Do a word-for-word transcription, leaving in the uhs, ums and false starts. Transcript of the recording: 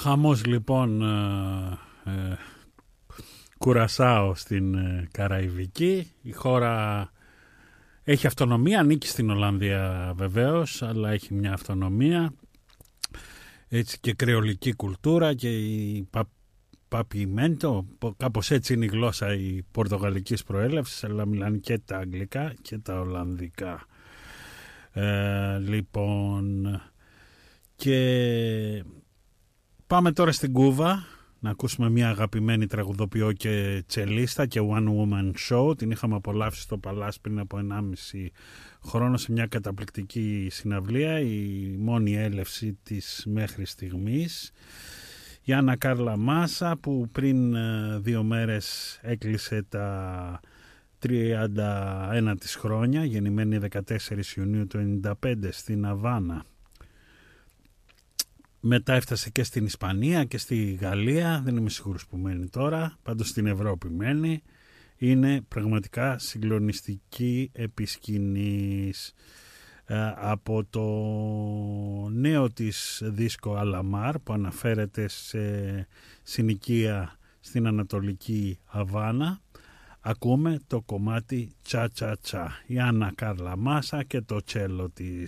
Χαμός λοιπόν ε, ε, Κουρασάο στην ε, Καραϊβική. Η χώρα έχει αυτονομία, ανήκει στην Ολλανδία βεβαίως, αλλά έχει μια αυτονομία. Έτσι και κρεολική κουλτούρα και η πα, παπιμέντο, κάπως έτσι είναι η γλώσσα η πορτογαλικής προέλευσης, αλλά μιλάνε και τα αγγλικά και τα ολλανδικά. Ε, λοιπόν, και πάμε τώρα στην Κούβα να ακούσουμε μια αγαπημένη τραγουδοποιό και τσελίστα και one woman show. Την είχαμε απολαύσει στο Παλάς πριν από ενάμιση χρόνο σε μια καταπληκτική συναυλία, η μόνη έλευση της μέχρι στιγμής. Η Άννα Κάρλα Μάσα, που πριν δύο μέρες έκλεισε τα τριάντα ένα της χρόνια, γεννημένη δεκατέσσερις Ιουνίου του ενενήντα πέντε στην Αβάνα. Μετά έφτασε και στην Ισπανία και στη Γαλλία, δεν είμαι σίγουρος που μένει τώρα, πάντως στην Ευρώπη μένει. Είναι πραγματικά συγκλονιστική επισκηνής. Ε, από το νέο της δίσκο Αλαμάρ, που αναφέρεται σε συνοικία στην Ανατολική Αβάνα, ακούμε το κομμάτι Τσα Τσα Τσα, η Άννα Κάρλα Μάσα και το τσέλο της.